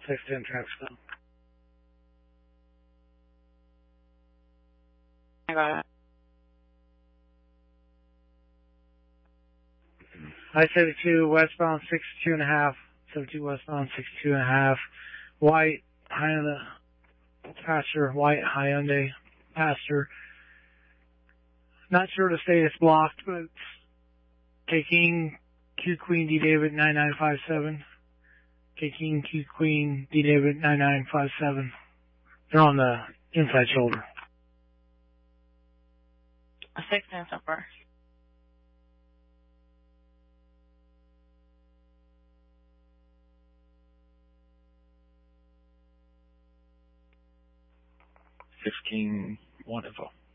610 traffic. I got it. I-72 westbound 62.5. 72 westbound 62.5. White Hyundai passenger. White Hyundai passenger. Not sure the state is blocked, but it's taking Q Queen D David 9957. Taking Q Queen D David 9957. They're on the inside shoulder. A 610 so far. One info.